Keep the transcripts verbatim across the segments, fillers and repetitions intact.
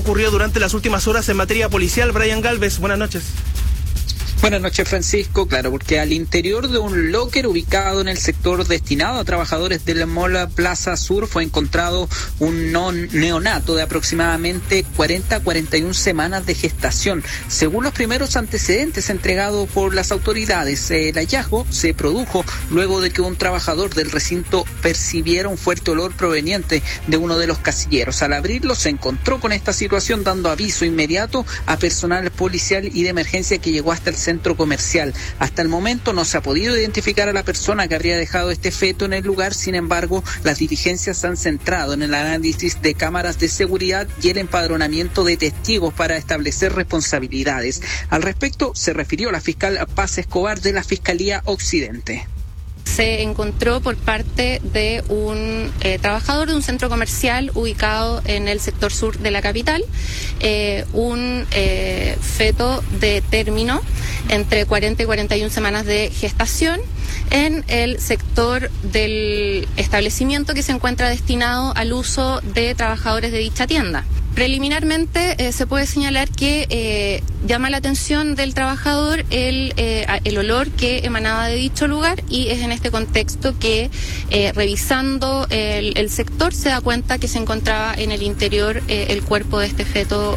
Ocurrió durante las últimas horas en materia policial. Brian Galvez, buenas noches. Buenas noches, Francisco. Claro, porque al interior de un locker ubicado en el sector destinado a trabajadores de la Mall Plaza Sur fue encontrado un non neonato de aproximadamente cuarenta a cuarenta y una semanas de gestación. Según los primeros antecedentes entregados por las autoridades, el hallazgo se produjo luego de que un trabajador del recinto percibiera un fuerte olor proveniente de uno de los casilleros. Al abrirlo se encontró con esta situación, dando aviso inmediato a personal policial y de emergencia que llegó hasta el centro centro comercial. Hasta el momento no se ha podido identificar a la persona que habría dejado este feto en el lugar. Sin embargo, las diligencias se han centrado en el análisis de cámaras de seguridad y el empadronamiento de testigos para establecer responsabilidades. Al respecto, se refirió la fiscal Paz Escobar de la Fiscalía Occidente. Se encontró por parte de un eh, trabajador de un centro comercial ubicado en el sector sur de la capital, eh, un eh, feto de término entre cuarenta y cuarenta y una semanas de gestación en el sector del establecimiento que se encuentra destinado al uso de trabajadores de dicha tienda. Preliminarmente eh, se puede señalar que eh, llama la atención del trabajador el, eh, el olor que emanaba de dicho lugar, y es en este contexto que eh, revisando el, el sector se da cuenta que se encontraba en el interior eh, el cuerpo de este feto.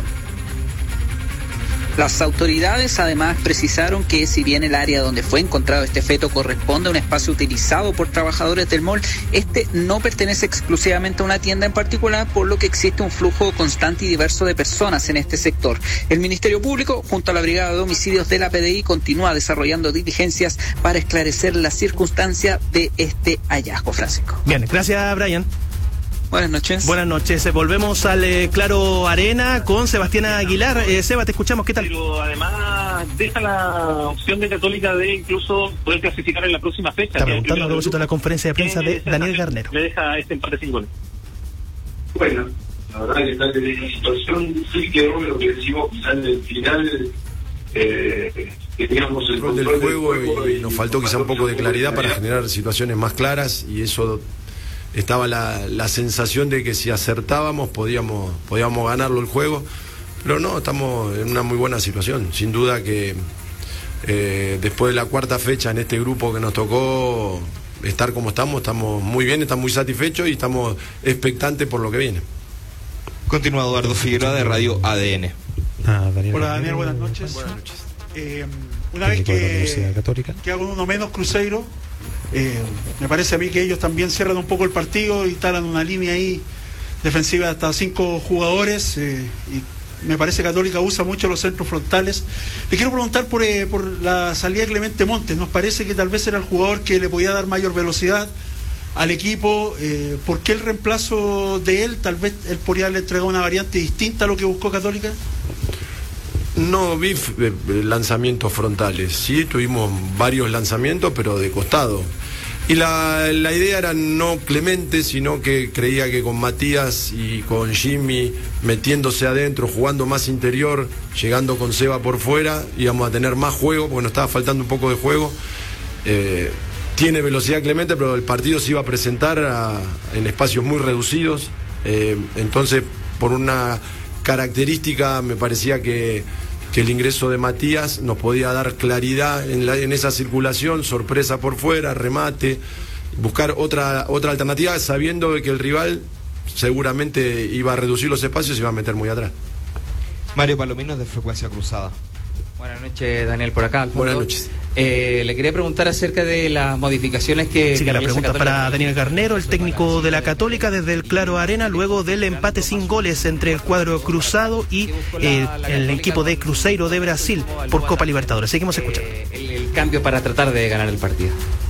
Las autoridades además precisaron que si bien el área donde fue encontrado este feto corresponde a un espacio utilizado por trabajadores del mall, este no pertenece exclusivamente a una tienda en particular, por lo que existe un flujo constante y diverso de personas en este sector. El Ministerio Público, junto a la Brigada de Homicidios de la P D I, continúa desarrollando diligencias para esclarecer la circunstancia de este hallazgo. Francisco. Bien, gracias, Brian. Buenas noches. Buenas noches. Volvemos al eh, Claro Arena con Sebastián Aguilar. Eh, Seba, te escuchamos. ¿Qué tal? Pero además deja la opción de Católica de incluso poder clasificar en la próxima fecha. Está preguntando a propósito de la conferencia de prensa de Daniel Garnero. Le deja este empate sin goles. Bueno, la verdad que está en esa situación, sí quedó lo que decimos al el final. Eh, que teníamos el control del juego, del juego y, y nos faltó quizá un poco de claridad para generar situaciones más claras, y eso estaba la, la sensación de que si acertábamos podíamos, podíamos ganarlo el juego, pero no, estamos en una muy buena situación. Sin duda que eh, después de la cuarta fecha en este grupo que nos tocó estar como estamos, estamos muy bien, estamos muy satisfechos y estamos expectantes por lo que viene. Continúa Eduardo Figueroa de Radio A D N. Ah, Daniel. Hola Daniel, buenas noches. Buenas noches. Eh, una vez que, que hago uno menos Cruzeiro, eh, me parece a mí que ellos también cierran un poco el partido, instalan una línea ahí defensiva de hasta cinco jugadores, eh, y me parece que Católica usa mucho los centros frontales. Le quiero preguntar por, eh, por la salida de Clemente Montes. Nos parece que tal vez era el jugador que le podía dar mayor velocidad al equipo. Eh, ¿por qué el reemplazo de él? Tal vez él podría haberle entregado una variante distinta a lo que buscó Católica. No vi eh, lanzamientos frontales, sí, tuvimos varios lanzamientos, pero de costado. Y la, la idea era no Clemente, sino que creía que con Matías y con Jimmy metiéndose adentro, jugando más interior, llegando con Seba por fuera, íbamos a tener más juego, porque nos estaba faltando un poco de juego. Eh, tiene velocidad Clemente, pero el partido se iba a presentar a, en espacios muy reducidos. Eh, entonces, por una característica, me parecía que, que el ingreso de Matías nos podía dar claridad en, la, en esa circulación, sorpresa por fuera, remate, buscar otra, otra alternativa, sabiendo que el rival seguramente iba a reducir los espacios y iba a meter muy atrás. Mario Palomino, de Frecuencia Cruzada. Buenas noches, Daniel, por acá. Buenas noches. Eh, le quería preguntar acerca de las modificaciones que... Sí, que la pregunta es para Daniel Garnero, el técnico de la Católica, desde el Claro Arena, luego del empate sin goles entre el cuadro cruzado y eh, el equipo de Cruzeiro de Brasil por Copa Libertadores. Seguimos escuchando. Eh, el, el cambio para tratar de ganar el partido.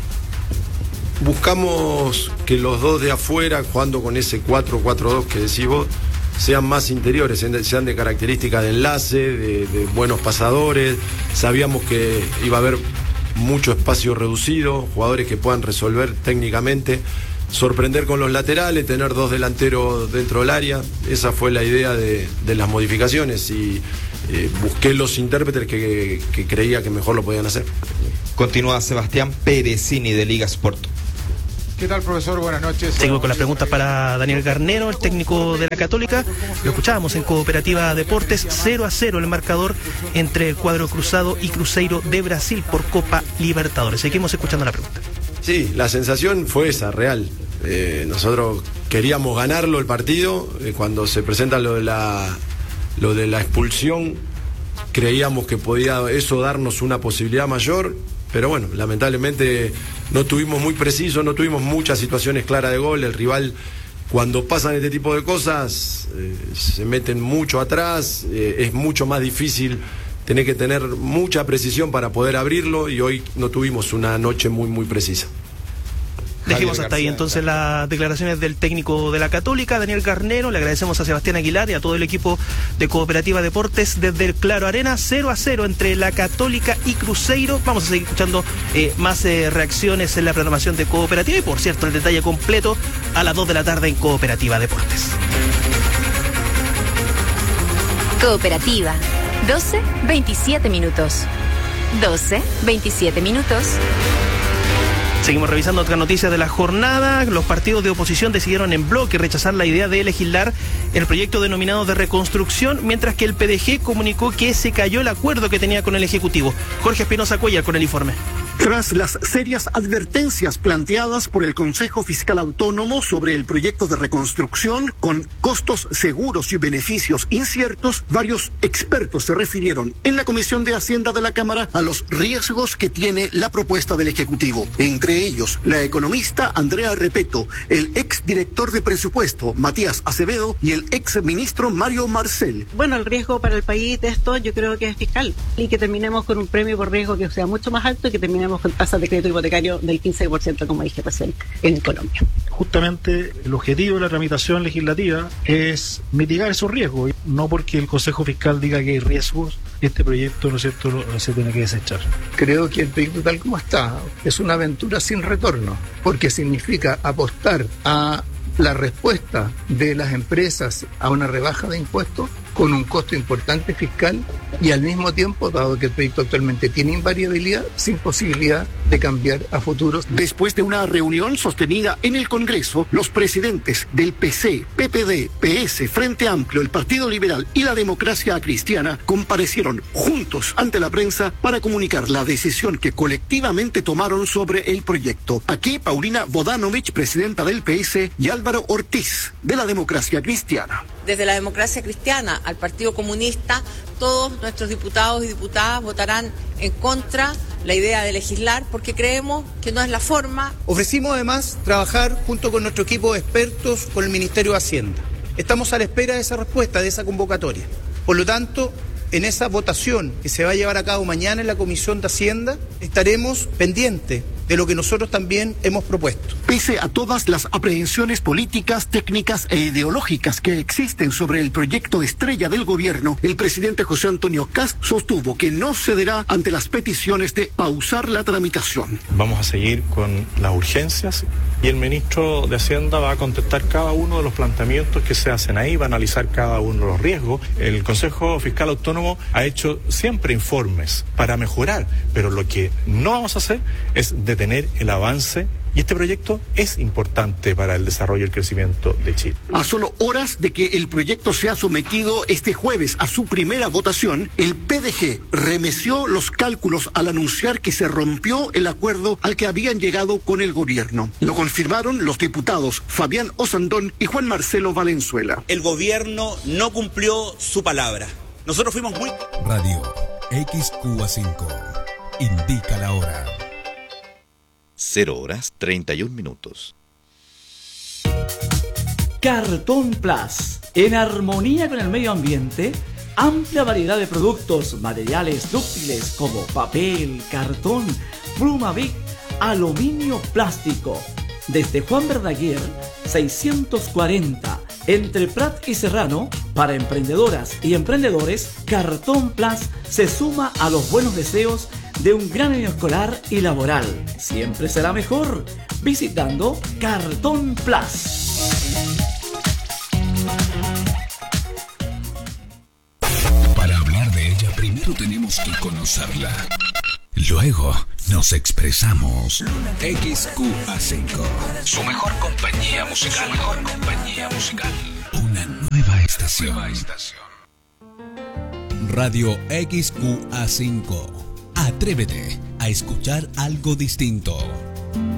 Buscamos que los dos de afuera, jugando con ese cuatro cuatro dos que decís vos, sean más interiores, sean de característica de enlace, de, de buenos pasadores. Sabíamos que iba a haber mucho espacio reducido, jugadores que puedan resolver técnicamente, sorprender con los laterales, tener dos delanteros dentro del área. Esa fue la idea de, de las modificaciones, y eh, busqué los intérpretes que, que creía que mejor lo podían hacer. Continúa Sebastián Perezini de Liga Sport. ¿Qué tal, profesor? Buenas noches. Seguimos con las preguntas para Daniel Garnero, el técnico de la Católica. Lo escuchábamos en Cooperativa Deportes, cero a cero el marcador entre el cuadro cruzado y Cruzeiro de Brasil por Copa Libertadores. Seguimos escuchando la pregunta. Sí, la sensación fue esa, real. Eh, nosotros queríamos ganarlo el partido. Eh, cuando se presenta lo de la, lo de la expulsión, creíamos que podía eso darnos una posibilidad mayor. Pero bueno, lamentablemente no tuvimos muy precisos, no tuvimos muchas situaciones claras de gol. El rival, cuando pasan este tipo de cosas, eh, se meten mucho atrás, eh, es mucho más difícil, tener que tener mucha precisión para poder abrirlo, y hoy no tuvimos una noche muy, muy precisa. Dejemos hasta ahí entonces las declaraciones del técnico de la Católica, Daniel Garnero. Le agradecemos a Sebastián Aguilar y a todo el equipo de Cooperativa Deportes desde el Claro Arena. cero a cero entre la Católica y Cruzeiro. Vamos a seguir escuchando eh, más eh, reacciones en la programación de Cooperativa, y por cierto el detalle completo a las dos de la tarde en Cooperativa Deportes. Cooperativa, doce veintisiete minutos. doce veintisiete minutos. Seguimos revisando otras noticias de la jornada. Los partidos de oposición decidieron en bloque rechazar la idea de legislar el proyecto denominado de reconstrucción, mientras que el P D G comunicó que se cayó el acuerdo que tenía con el Ejecutivo. Jorge Espinosa Cuellar con el informe. Tras las serias advertencias planteadas por el Consejo Fiscal Autónomo sobre el proyecto de reconstrucción, con costos seguros y beneficios inciertos, varios expertos se refirieron en la Comisión de Hacienda de la Cámara a los riesgos que tiene la propuesta del Ejecutivo. Entre ellos, la economista Andrea Repeto, el exdirector de presupuesto Matías Acevedo y el exministro Mario Marcel. Bueno, el riesgo para el país de esto yo creo que es fiscal, y que terminemos con un premio por riesgo que sea mucho más alto y que terminemos con tasas de crédito hipotecario del quince por ciento, como dije recién, en Colombia. Justamente el objetivo de la tramitación legislativa es mitigar esos riesgos. No porque el Consejo Fiscal diga que hay riesgos, este proyecto, ¿no es cierto?, se tiene que desechar. Creo que el proyecto tal como está es una aventura sin retorno, porque significa apostar a la respuesta de las empresas a una rebaja de impuestos con un costo importante fiscal, y al mismo tiempo, dado que el proyecto actualmente tiene invariabilidad, sin posibilidad de cambiar a futuros. Después de una reunión sostenida en el Congreso, los presidentes del P C, P P D, P S, Frente Amplio, el Partido Liberal y la Democracia Cristiana comparecieron juntos ante la prensa para comunicar la decisión que colectivamente tomaron sobre el proyecto. Aquí Paulina Bodanovich, presidenta del P S, y Álvaro Ortiz, de la Democracia Cristiana. Desde la Democracia Cristiana al Partido Comunista, todos nuestros diputados y diputadas votarán en contra la idea de legislar, porque creemos que no es la forma. Ofrecimos además trabajar junto con nuestro equipo de expertos con el Ministerio de Hacienda. Estamos a la espera de esa respuesta, de esa convocatoria. Por lo tanto, en esa votación que se va a llevar a cabo mañana en la Comisión de Hacienda, estaremos pendientes de lo que nosotros también hemos propuesto. Pese a todas las aprehensiones políticas, técnicas e ideológicas que existen sobre el proyecto estrella del gobierno, el presidente José Antonio Kast sostuvo que no cederá ante las peticiones de pausar la tramitación. Vamos a seguir con las urgencias, y el ministro de Hacienda va a contestar cada uno de los planteamientos que se hacen ahí, va a analizar cada uno de los riesgos. El Consejo Fiscal Autónomo ha hecho siempre informes para mejorar, pero lo que no vamos a hacer es detener el avance, y este proyecto es importante para el desarrollo y el crecimiento de Chile. A solo horas de que el proyecto sea sometido este jueves a su primera votación, el P D G remeció los cálculos al anunciar que se rompió el acuerdo al que habían llegado con el gobierno. Lo confirmaron los diputados Fabián Osandón y Juan Marcelo Valenzuela. El gobierno no cumplió su palabra. Nosotros fuimos muy... Radio X Q A cinco indica la hora. Cero horas treinta y un minutos. Cartón Plus, en armonía con el medio ambiente, amplia variedad de productos, materiales dúctiles como papel, cartón, pluma Bic, aluminio, plástico. Desde Juan Verdaguer, seiscientos cuarenta, entre Prat y Serrano, para emprendedoras y emprendedores, Cartón Plus se suma a los buenos deseos de un gran año escolar y laboral. Siempre será mejor visitando Cartón Plus. Para hablar de ella, primero tenemos que conocerla. Luego nos expresamos. X Q A cinco. Su mejor compañía musical. Su mejor compañía musical. Una nueva estación. Nueva estación. Radio X Q A cinco. Atrévete a escuchar algo distinto.